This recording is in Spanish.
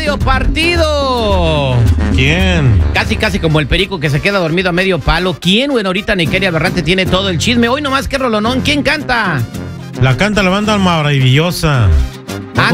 medio partido. ¿Quién? Casi como el perico que se queda dormido a medio palo. ¿Quién? Bueno, ahorita Nekeria Aberrante tiene todo el chisme. Hoy nomás que rolonón. ¿Quién canta? La canta la banda maravillosa.